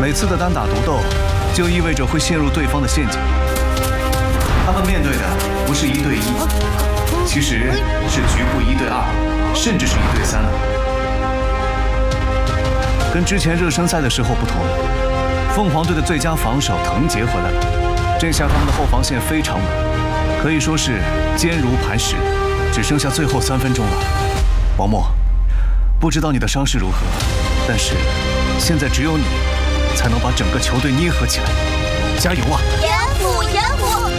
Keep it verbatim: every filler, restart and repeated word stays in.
每次的单打独斗，就意味着会陷入对方的陷阱。他们面对的不是一对一，其实是局部一对二，甚至是一对三了。跟之前热身赛的时候不同，凤凰队的最佳防守藤杰回来了，这下他们的后防线非常稳，可以说是坚如磐石。只剩下最后三分钟了，王默，不知道你的伤势如何，但是现在只有你才能把整个球队捏合起来，加油啊！ 严虎，严虎。